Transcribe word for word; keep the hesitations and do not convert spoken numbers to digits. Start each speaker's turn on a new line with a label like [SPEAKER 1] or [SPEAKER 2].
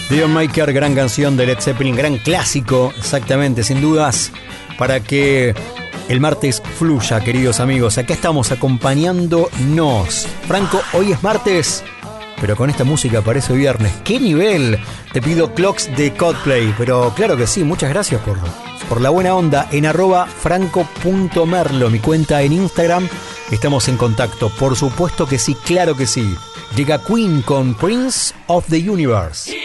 [SPEAKER 1] Maker, gran canción de Led Zeppelin, gran clásico, exactamente, sin dudas, para que el martes fluya, queridos amigos. Acá estamos acompañándonos. Franco, hoy es martes, pero con esta música parece viernes. ¡Qué nivel! Te pido Clocks de Coldplay, pero claro que sí, muchas gracias por, por la buena onda. En arroba franco.merlo, mi cuenta en Instagram, estamos en contacto. Por supuesto que sí, claro que sí. Llega Queen con Prince of the Universe.